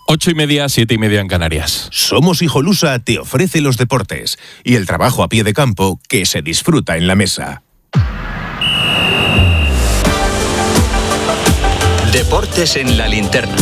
8:30, 7:30 en Canarias. Somos Hijolusa te ofrece los deportes y el trabajo a pie de campo que se disfruta en la mesa. Deportes en la linterna.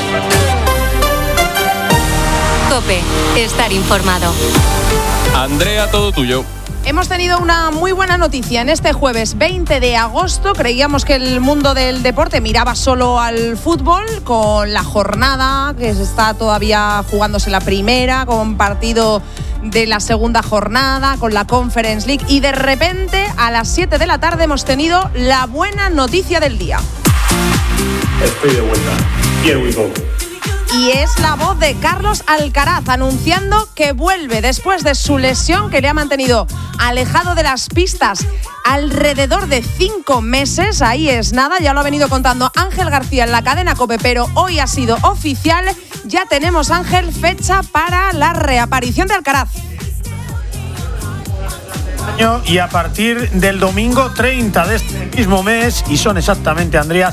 COPE, estar informado. Andrea, todo tuyo. Hemos tenido una muy buena noticia en este jueves 20 de agosto. Creíamos que el mundo del deporte miraba solo al fútbol, con la jornada que está todavía jugándose la primera, con partido de la segunda jornada, con la Conference League, y de repente a las 7 de la tarde hemos tenido la buena noticia del día. Estoy de vuelta. Here we go. Y es la voz de Carlos Alcaraz anunciando que vuelve después de su lesión que le ha mantenido alejado de las pistas alrededor de 5 meses. Ahí es nada, ya lo ha venido contando Ángel García en la cadena COPE, pero hoy ha sido oficial. Ya tenemos, Ángel, fecha para la reaparición de Alcaraz. Y a partir del domingo 30 de este mismo mes, y son exactamente, Andrea,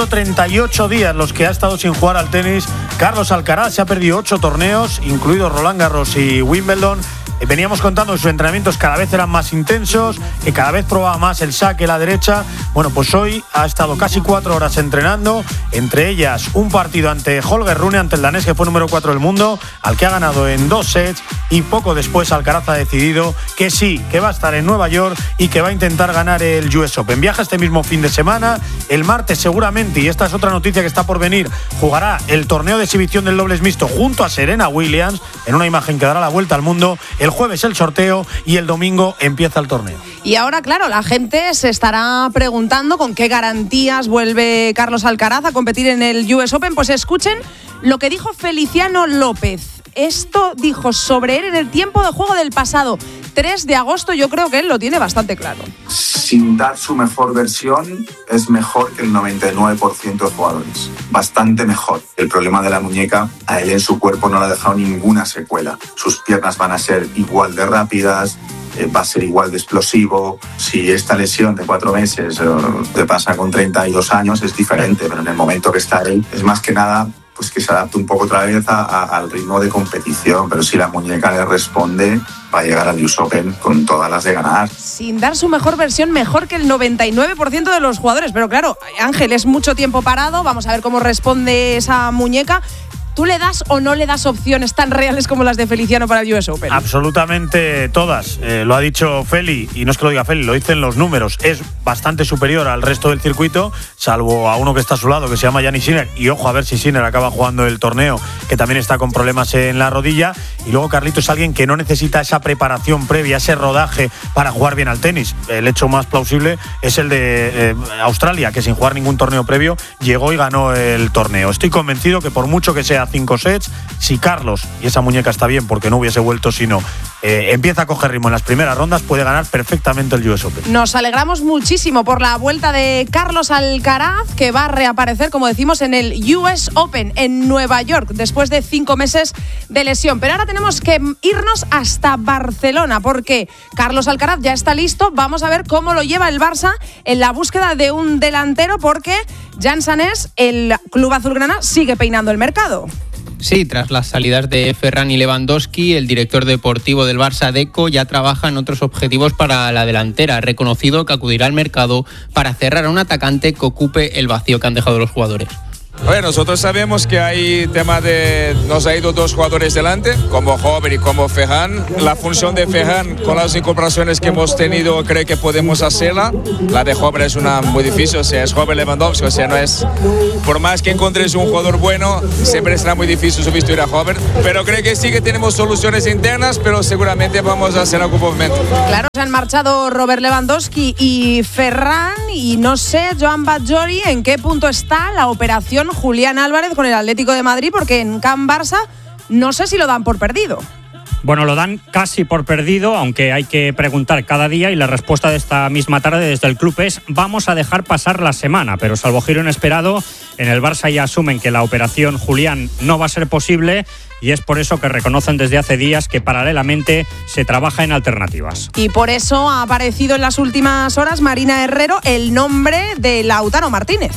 138 días los que ha estado sin jugar al tenis Carlos Alcaraz. Se ha perdido 8 torneos, incluidos Roland Garros y Wimbledon. Veníamos contando que sus entrenamientos cada vez eran más intensos, que cada vez probaba más el saque, la derecha. Bueno, pues hoy ha estado casi 4 horas entrenando, entre ellas un partido ante Holger Rune, ante el danés que fue número 4 del mundo, al que ha ganado en 2 sets, y poco después Alcaraz ha decidido que sí, que va a estar en Nueva York y que va a intentar ganar el US Open. Viaja este mismo fin de semana, el martes seguramente, y esta es otra noticia que está por venir, jugará el torneo de exhibición del dobles mixto junto a Serena Williams, en una imagen que dará la vuelta al mundo. El jueves el sorteo y el domingo empieza el torneo. Y ahora, claro, la gente se estará preguntando con qué garantías vuelve Carlos Alcaraz a competir en el US Open. Pues escuchen lo que dijo Feliciano López. Esto dijo sobre él en el tiempo de juego del pasado 3 de agosto. Yo creo que él lo tiene bastante claro. Sin dar su mejor versión, es mejor que el 99% de jugadores. Bastante mejor. El problema de la muñeca, a él en su cuerpo no le ha dejado ninguna secuela. Sus piernas van a ser igual de rápidas, va a ser igual de explosivo. Si esta lesión de 4 meses te pasa con 32 años, es diferente, pero en el momento que está él, es más que nada pues que se adapte un poco otra vez al ritmo de competición, pero si la muñeca le responde, va a llegar al US Open con todas las de ganar. Sin dar su mejor versión, mejor que el 99% de los jugadores, pero claro, Ángel, es mucho tiempo parado, vamos a ver cómo responde esa muñeca. ¿Tú le das o no le das opciones tan reales como las de Feliciano para el US Open? Absolutamente todas. Lo ha dicho Feli, y no es que lo diga Feli, lo dicen los números. Es bastante superior al resto del circuito, salvo a uno que está a su lado, que se llama Jannik Sinner. Y ojo a ver si Sinner acaba jugando el torneo, que también está con problemas en la rodilla. Y luego Carlito es alguien que no necesita esa preparación previa, ese rodaje para jugar bien al tenis. El hecho más plausible es el de Australia, que sin jugar ningún torneo previo llegó y ganó el torneo. Estoy convencido que por mucho que sea 5 sets, si Carlos, y esa muñeca está bien porque no hubiese vuelto si no, empieza a coger ritmo en las primeras rondas, puede ganar perfectamente el US Open. Nos alegramos muchísimo por la vuelta de Carlos Alcaraz, que va a reaparecer, como decimos, en el US Open en Nueva York después de 5 meses de lesión. Pero ahora tenemos que irnos hasta Barcelona, porque Carlos Alcaraz ya está listo. Vamos a ver cómo lo lleva el Barça en la búsqueda de un delantero, porque Jan Sanés, el club azulgrana, sigue peinando el mercado. Sí, tras las salidas de Ferran y Lewandowski, el director deportivo del Barça, Deco, ya trabaja en otros objetivos para la delantera. Ha reconocido que acudirá al mercado para cerrar a un atacante que ocupe el vacío que han dejado los jugadores. Bueno, nosotros sabemos que hay tema de... Nos ha ido 2 jugadores delante, como Hover y como Ferran. La función de Ferran, con las incorporaciones que hemos tenido, creo que podemos hacerla. La de Hover es una muy difícil, o sea, es Hover Lewandowski, o sea, no es... Por más que encontres un jugador bueno, siempre será muy difícil sustituir a Hover. Pero creo que sí que tenemos soluciones internas, pero seguramente vamos a hacer algún movimiento. Claro, se han marchado Robert Lewandowski y Ferran, y no sé, Joan Batllori, en qué punto está la operación Julián Álvarez con el Atlético de Madrid, porque en Can Barça no sé si lo dan por perdido. Bueno, lo dan casi por perdido, aunque hay que preguntar cada día, y la respuesta de esta misma tarde desde el club es: vamos a dejar pasar la semana, pero salvo giro inesperado, en el Barça ya asumen que la operación Julián no va a ser posible, y es por eso que reconocen desde hace días que paralelamente se trabaja en alternativas. Y por eso ha aparecido en las últimas horas, Marina Herrero, el nombre de Lautaro Martínez.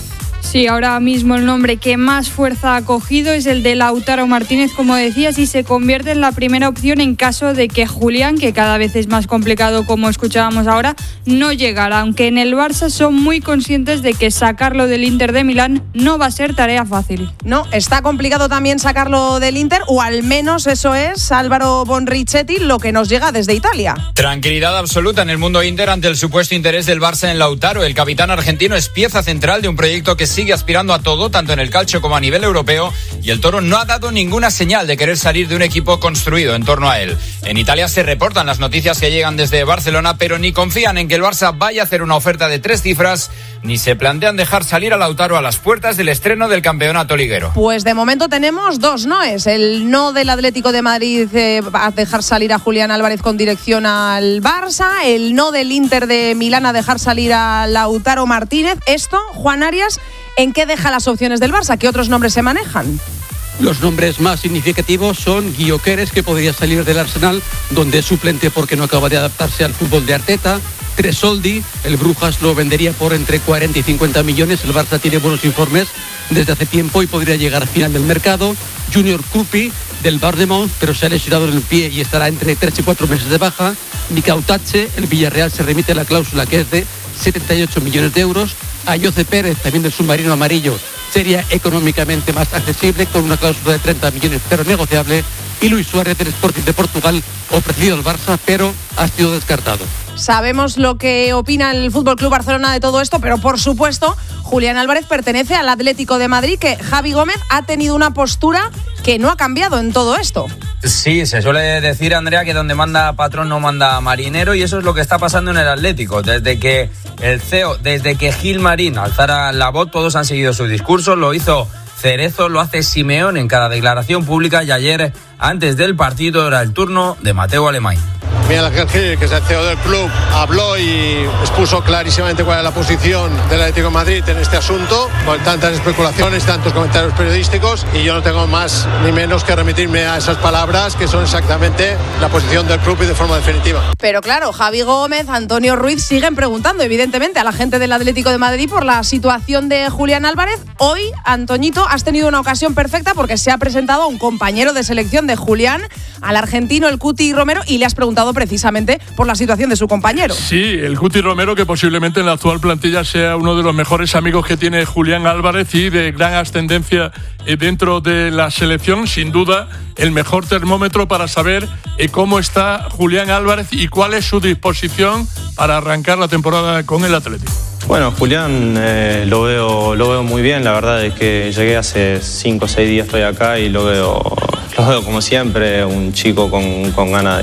Sí, ahora mismo el nombre que más fuerza ha cogido es el de Lautaro Martínez, como decías, y se convierte en la primera opción en caso de que Julián, que cada vez es más complicado como escuchábamos ahora, no llegara. Aunque en el Barça son muy conscientes de que sacarlo del Inter de Milán no va a ser tarea fácil. No, está complicado también sacarlo del Inter, o al menos eso es, Álvaro Bonrichetti, lo que nos llega desde Italia. Tranquilidad absoluta en el mundo Inter ante el supuesto interés del Barça en Lautaro. El capitán argentino es pieza central de un proyecto que sigue aspirando a todo, tanto en el calcio como a nivel europeo, y el Toro no ha dado ninguna señal de querer salir de un equipo construido en torno a él. En Italia se reportan las noticias que llegan desde Barcelona, pero ni confían en que el Barça vaya a hacer una oferta de 3 cifras, ni se plantean dejar salir a Lautaro a las puertas del estreno del campeonato liguero. Pues de momento tenemos 2 noes. El no del Atlético de Madrid a dejar salir a Julián Álvarez con dirección al Barça, el no del Inter de Milán a dejar salir a Lautaro Martínez. Esto, Juan Arias, ¿en qué deja las opciones del Barça? ¿Qué otros nombres se manejan? Los nombres más significativos son Gyökeres, que podría salir del Arsenal, donde es suplente porque no acaba de adaptarse al fútbol de Arteta. Tresoldi, el Brujas lo vendería por entre 40 y 50 millones. El Barça tiene buenos informes desde hace tiempo y podría llegar al final del mercado. Junior Krupi, del Bournemouth, pero se ha lesionado en el pie y estará entre 3 y 4 meses de baja. Mikau Tache, el Villarreal se remite a la cláusula que es de 78 millones de euros. Ayoce Pérez, también del submarino amarillo, sería económicamente más accesible con una cláusula de 30 millones pero negociable. Y Luis Suárez del Sporting de Portugal, ofrecido al Barça, pero ha sido descartado. Sabemos lo que opina el FC Barcelona de todo esto, pero por supuesto Julián Álvarez pertenece al Atlético de Madrid, que Javi Gómez ha tenido una postura que no ha cambiado en todo esto. Sí, se suele decir, Andrea, que donde manda patrón no manda marinero, y eso es lo que está pasando en el Atlético. Desde que el CEO, desde que Gil Marín alzara la voz, todos han seguido su discurso. Lo hizo Cerezo, lo hace Simeón en cada declaración pública, y ayer, antes del partido, era el turno de Mateu Alemany. Miguel Ángel Gil, que es el CEO del club, habló y expuso clarísimamente cuál es la posición del Atlético de Madrid en este asunto, con tantas especulaciones, tantos comentarios periodísticos, y yo no tengo más ni menos que remitirme a esas palabras, que son exactamente la posición del club y de forma definitiva. Pero claro, Javi Gómez, Antonio Ruiz siguen preguntando, evidentemente, a la gente del Atlético de Madrid por la situación de Julián Álvarez. Hoy, Antoñito, has tenido una ocasión perfecta porque se ha presentado a un compañero de selección de Julián, al argentino, el Cuti Romero, y le has preguntado precisamente por la situación de su compañero. Sí, el Cuti Romero, que posiblemente en la actual plantilla sea uno de los mejores amigos que tiene Julián Álvarez y de gran ascendencia dentro de la selección. Sin duda, el mejor termómetro para saber cómo está Julián Álvarez y cuál es su disposición para arrancar la temporada con el Atlético. Bueno, Julián lo veo muy bien. La verdad es que llegué hace 5 o 6 días, estoy acá y lo veo como siempre, un chico con ganas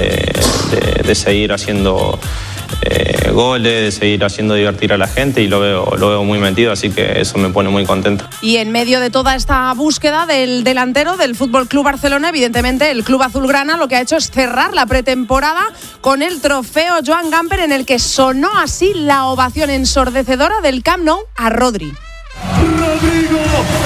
de seguir haciendo goles, de seguir haciendo divertir a la gente, y lo veo muy metido, así que eso me pone muy contento. Y en medio de toda esta búsqueda del delantero del FC Barcelona, evidentemente el club azulgrana lo que ha hecho es cerrar la pretemporada con el trofeo Joan Gamper, en el que sonó así la ovación ensordecedora del Camp Nou a Rodri. Rodrigo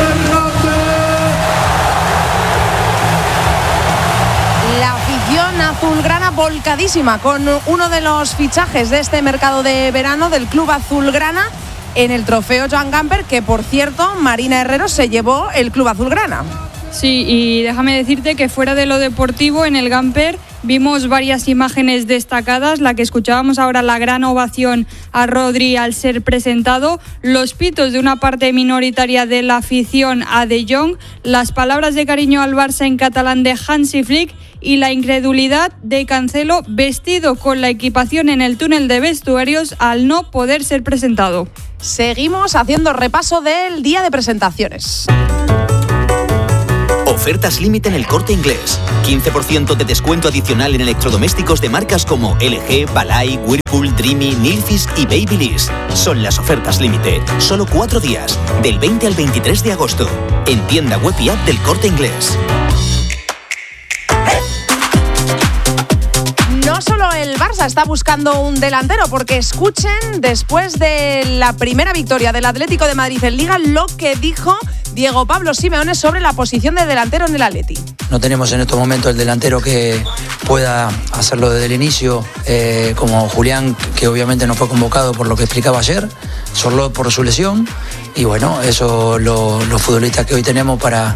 La afición azulgrana volcadísima con uno de los fichajes de este mercado de verano del club azulgrana en el trofeo Joan Gamper, que por cierto Marina Herrero se llevó el club azulgrana. Sí, y déjame decirte que fuera de lo deportivo, en el Gamper vimos varias imágenes destacadas. La que escuchábamos ahora, la gran ovación a Rodri al ser presentado, los pitos de una parte minoritaria de la afición a De Jong, las palabras de cariño al Barça en catalán de Hansi Flick y la incredulidad de Cancelo vestido con la equipación en el túnel de vestuarios al no poder ser presentado. Seguimos haciendo repaso del día de presentaciones. Ofertas límite en El Corte Inglés. 15% de descuento adicional en electrodomésticos de marcas como LG, Balay, Whirlpool, Dreamy, Nilfisk y Babyliss. Son las ofertas límite. Solo 4 días, del 20 al 23 de agosto. En tienda web y app del Corte Inglés. No solo el Barça está buscando un delantero, porque escuchen, después de la primera victoria del Atlético de Madrid en Liga, lo que dijo Diego Pablo Simeone sobre la posición de delantero en el Atleti. No tenemos en estos momentos el delantero que pueda hacerlo desde el inicio, como Julián, que obviamente no fue convocado por lo que explicaba ayer, solo por su lesión. Y bueno, eso los futbolistas que hoy tenemos para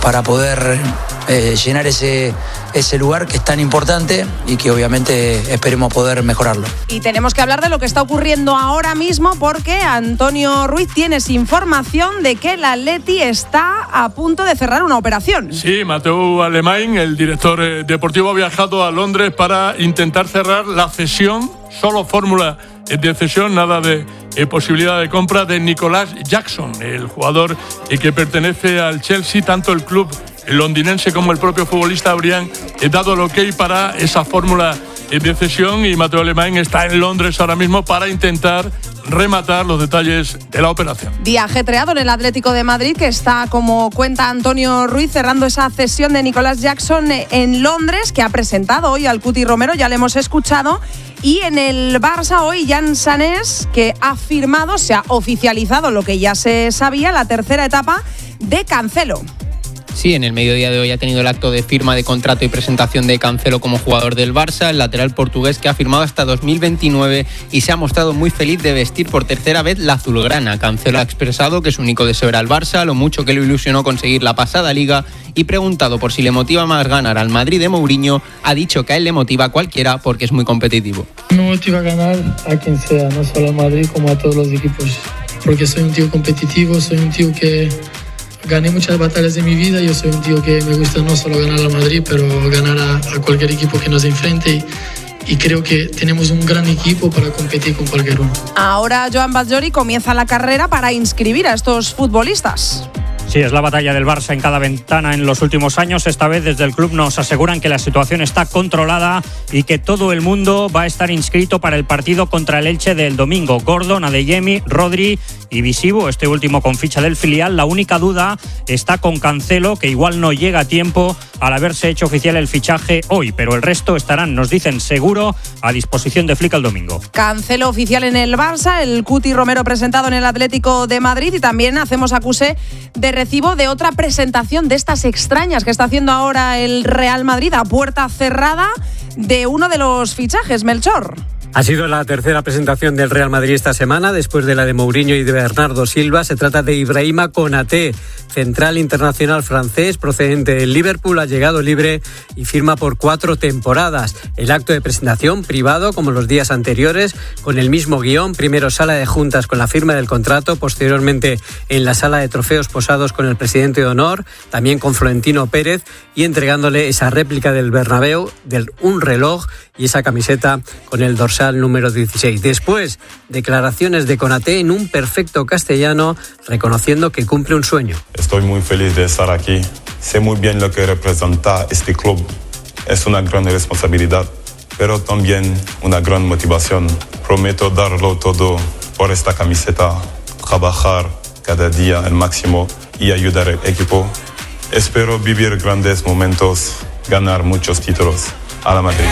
poder llenar ese lugar que es tan importante y que obviamente esperemos poder mejorarlo. Y tenemos que hablar de lo que está ocurriendo ahora mismo, porque Antonio Ruiz, tienes información de que el Atleti está a punto de cerrar una operación. Sí, Mateu Alemany, el director deportivo, ha viajado a Londres para intentar cerrar la cesión, solo fórmula de cesión, nada de posibilidad de compra, de Nicolas Jackson, el jugador que pertenece al Chelsea. Tanto el club londinense como el propio futbolista habrían dado el ok para esa fórmula de cesión, y Mateu Alemany está en Londres ahora mismo para intentar rematar los detalles de la operación. Día ajetreado en el Atlético de Madrid, que está, como cuenta Antonio Ruiz, cerrando esa cesión de Nicolas Jackson en Londres, que ha presentado hoy al Cuti Romero, ya le hemos escuchado. Y en el Barça hoy, Jan Sanés, que ha firmado, se ha oficializado lo que ya se sabía, la tercera etapa de Cancelo. Sí, en el mediodía de hoy ha tenido el acto de firma de contrato y presentación de Cancelo como jugador del Barça, el lateral portugués que ha firmado hasta 2029 y se ha mostrado muy feliz de vestir por tercera vez la azulgrana. Cancelo ha expresado que su único deseo era el Barça, lo mucho que lo ilusionó conseguir la pasada Liga, y preguntado por si le motiva más ganar al Madrid de Mourinho, ha dicho que a él le motiva a cualquiera porque es muy competitivo. Me motiva a ganar a quien sea, no solo al Madrid como a todos los equipos, porque soy un tío competitivo, soy un tío que gané muchas batallas de mi vida. Yo soy un tío que me gusta no solo ganar al Madrid, pero ganar a cualquier equipo que nos enfrente. Y creo que tenemos un gran equipo para competir con cualquier uno. Ahora Joan Batllori comienza la carrera para inscribir a estos futbolistas. Sí, es la batalla del Barça en cada ventana en los últimos años. Esta vez desde el club nos aseguran que la situación está controlada y que todo el mundo va a estar inscrito para el partido contra el Elche del domingo. Gordon, Adeyemi, Rodri y Visivo, este último con ficha del filial. La única duda está con Cancelo, que igual no llega a tiempo al haberse hecho oficial el fichaje hoy, pero el resto estarán, nos dicen, seguro a disposición de Flick el domingo. Cancelo oficial en el Barça, el Cuti Romero presentado en el Atlético de Madrid, y también hacemos acuse de recibo de otra presentación de estas extrañas que está haciendo ahora el Real Madrid a puerta cerrada de uno de los fichajes, Melchor. Ha sido la tercera presentación del Real Madrid esta semana, después de la de Mourinho y de Bernardo Silva. Se trata de Ibrahima Konaté, central internacional francés procedente del Liverpool. Ha llegado libre y firma por 4 temporadas. El acto de presentación, privado como los días anteriores, con el mismo guión. Primero sala de juntas con la firma del contrato, posteriormente en la sala de trofeos posados con el presidente de honor, también con Florentino Pérez, y entregándole esa réplica del Bernabéu, un reloj y esa camiseta con el dorsal número 16. Después, declaraciones de Konaté en un perfecto castellano, reconociendo que cumple un sueño. Estoy muy feliz de estar aquí. Sé muy bien lo que representa este club. Es una gran responsabilidad, pero también una gran motivación. Prometo darlo todo por esta camiseta, trabajar cada día al máximo y ayudar al equipo. Espero vivir grandes momentos, ganar muchos títulos. A la Madrid.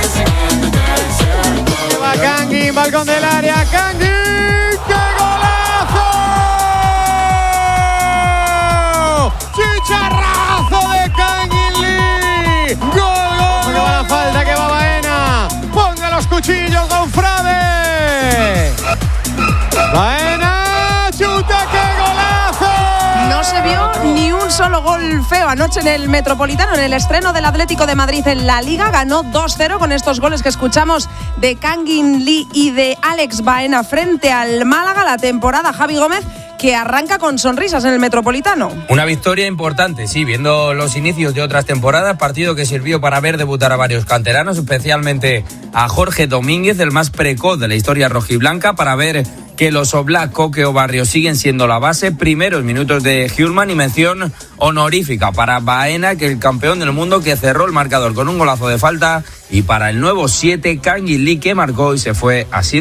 Va Kangin, balcón del área, Kangin, ¡qué golazo! ¡Chicharrazo de Kangin Lee! ¡Gol, gol! ¡Qué buena falta que va Baena! ¡Ponga los cuchillos, Don Frade! ¡Baena! ¡Chuta, qué golazo! No se vio ni un solo gol feo anoche en el Metropolitano, en el estreno del Atlético de Madrid en la Liga. Ganó 2-0 con estos goles que escuchamos de Kangin Lee y de Alex Baena frente al Málaga. La temporada, Javi Gómez, que arranca con sonrisas en el Metropolitano. Una victoria importante, sí, viendo los inicios de otras temporadas, partido que sirvió para ver debutar a varios canteranos, especialmente a Jorge Domínguez, el más precoz de la historia rojiblanca, para ver que los Oblak, Coque o Barrios siguen siendo la base. Primeros minutos de Hjulmand y mención honorífica para Baena, que el campeón del mundo, que cerró el marcador con un golazo de falta, y para el nuevo 7, Kangin Lee, que marcó y se fue así.